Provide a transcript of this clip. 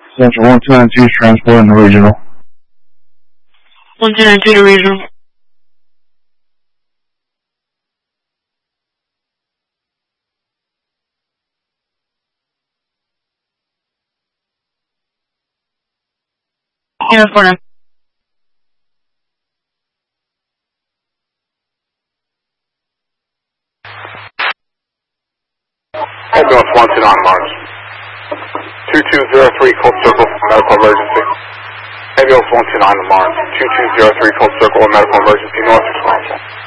Central 1292 is transporting the regional. 1292 to regional. Yeah, for now. Ambulance 129 Mars. 2203 Cold Circle, medical emergency. Ambulance 129 Mars. 2203 Cold Circle, medical emergency, north response.